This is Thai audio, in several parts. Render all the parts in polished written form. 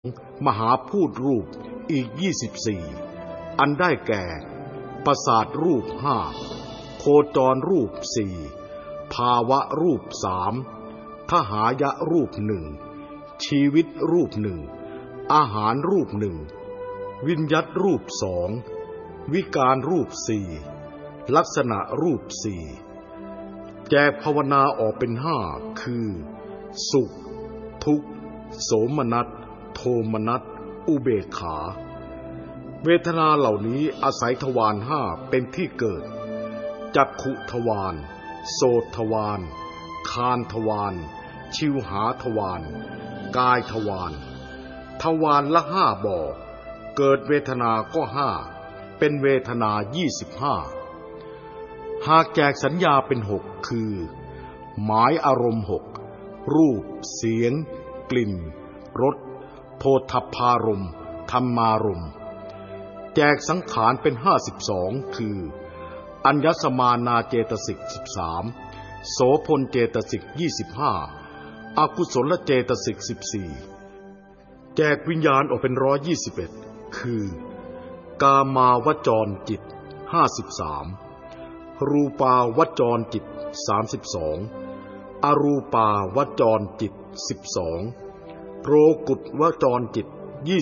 มหาพูดรูปอีก24อันได้แก่ประสาทรูป5โคจรรูป4ภาวะรูป3ทหายะรูป1ชีวิตรูป1อาหารรูป1วิญญัตรูป2วิการรูป4ลักษณะรูป4แจกภาวนาออกเป็น5คือสุขทุกข์โสมนัสโทมนัสอุเบกขาเวทนาเหล่านี้อาศัยทวาร5เป็นที่เกิดจักขุทวารโสตทวารคานทวารชิวหาทวารกายทวารทวารละ5บ่อเกิดเวทนาก็5เป็นเวทนา25หากแจกสัญญาเป็น6คือหมายอารมณ์6รูปเสียงกลิ่นรสโผฏฐัพพารมณ์ธรรมารมณ์แจกสังขารเป็น52คืออัญญสมานาเจตสิก13โสพลเจตสิก25อกุศลเจตสิก14แจกวิญญาณออกเป็น121คือกามาวจรจิต53รูปาวจรจิต32อรูปาวจรจิต12โรกุตวจรจิต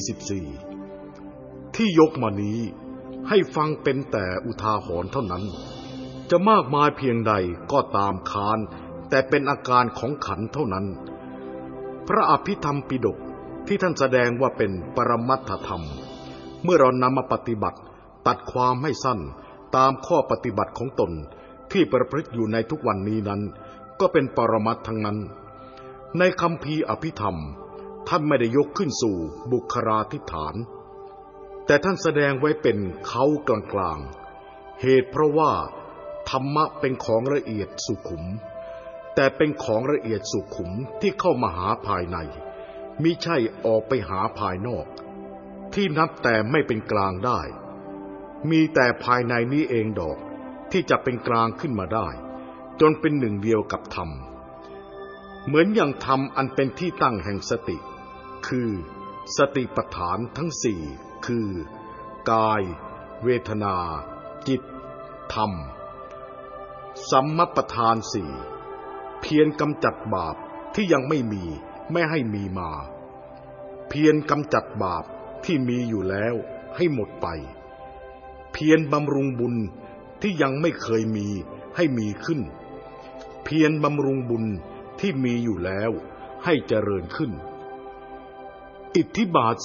24ที่ยกมานี้ให้ฟังเป็นแต่อุทาหรณ์เท่านั้นจะมากมายเพียงใดก็ตามค้านแต่เป็นอาการของขันธ์เท่านั้นพระอภิธรรมปิฎกที่ท่านแสดงว่าเป็นปรมัตถธรรมเมื่อเรานำมาปฏิบัติตัดความให้สั้นตามข้อปฏิบัติของตนที่ประพฤติอยู่ในทุกวันนี้นั้นก็เป็นปรมัตถ์ทั้งนั้นในคัมภีร์อภิธรรมท่านไม่ได้ยกขึ้นสู่บุคลาธิฐานแต่ท่านแสดงไว้เป็นเขากลางๆเหตุเพราะว่าธรรมะเป็นของละเอียดสุขุมแต่เป็นของละเอียดสุขุมที่เข้ามาหาภายในมิใช่ออกไปหาภายนอกที่นับแต่ไม่เป็นกลางได้มีแต่ภายในนี้เองดอกที่จะเป็นกลางขึ้นมาได้จนเป็นหนึ่งเดียวกับธรรมเหมือนอย่างธรรมอันเป็นที่ตั้งแห่งสติคือสติปัฏฐานทั้ง4คือกายเวทนาจิตธรรมสัมมัปปทาน4เพียรกำจัดบาปที่ยังไม่มีไม่ให้มีมาเพียรกำจัดบาปที่มีอยู่แล้วให้หมดไปเพียรบำรุงบุญที่ยังไม่เคยมีให้มีขึ้นเพียรบำรุงบุญที่มีอยู่แล้วให้เจริญขึ้นอิทธิบาท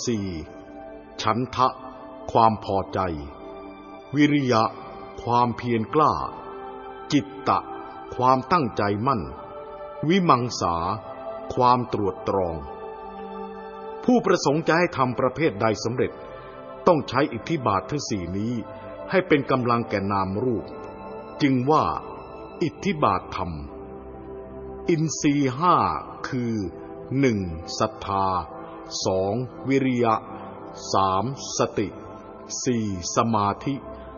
4ฉันทะความพอใจวิริยะความเพียรกล้าจิตตะความตั้งใจมั่นวิมังสาความตรวจตรองผู้ประสงค์จะให้ทำประเภทใดสำเร็จต้องใช้อิทธิบาททั้ง4นี้ให้เป็นกำลังแก่นามรูปจึงว่าอิทธิบาทธรรมอินทรีย์5คือ 1. ศรัทธา 2. วิริยะ 3. สติ 4. สมาธิ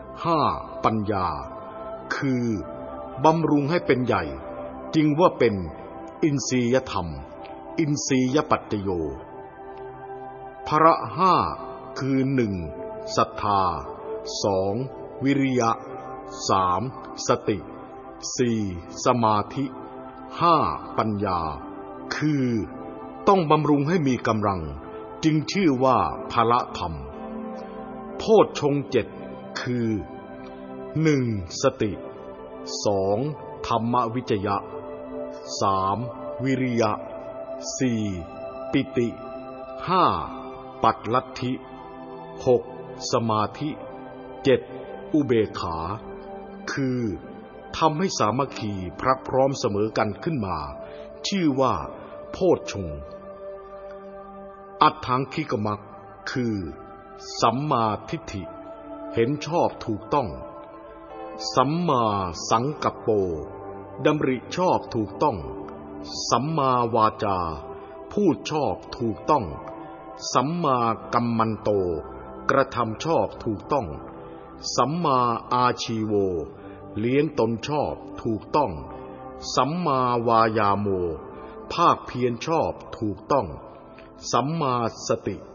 5. ปัญญาคือบำรุงให้เป็นใหญ่จึงว่าเป็นอินทรียธรรมอินทรียปัจจโยพระ5คือ 1. ศรัทธา 2. วิริยะ 3. สติ 4. สมาธิ 5. ปัญญาคือต้องบำรุงให้มีกำลังจึงชื่อว่าพละธรรมโพชฌงค์7คือ 1. สติ 2. ธรรมวิจยะ 3. วิริยะ 4. ปิติ 5. ปัจลัทธิ 6. สมาธิ 7. อุเบกขาคือทำให้สามัคคีพรักพร้อมเสมอกันขึ้นมาชื่อว่าโพชฌงค์อัตถังคิกมักคือสัมมาทิฏฐิเห็นชอบถูกต้องสัมมาสังกัปโปดำริชอบถูกต้องสัมมาวาจาพูดชอบถูกต้องสัมมากัมมันโตกระทำชอบถูกต้องสัมมาอาชีโวเลี้ยงตนชอบถูกต้องสัมมาวายาโมภาคเพียรชอบถูกต้องสัมมาสติ